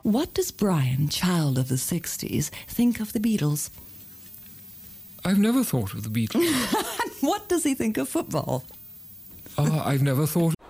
What does Brian, child of the 60s, think of the Beatles? I've never thought of the Beatles. What does he think of football? I've never thought